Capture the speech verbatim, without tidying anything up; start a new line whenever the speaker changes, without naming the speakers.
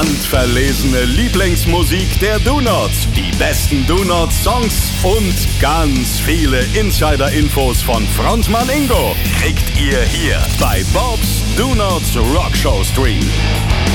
handverlesene Lieblingsmusik der Donuts, die besten Donut-Songs und ganz viele Insider-Infos von Frontmann Ingo kriegt ihr hier bei Bob's Donuts Rockshow Stream.